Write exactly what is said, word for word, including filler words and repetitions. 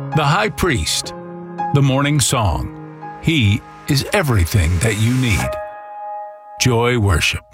The High Priest, the Morning Song. He is everything that you need. Joy Worship.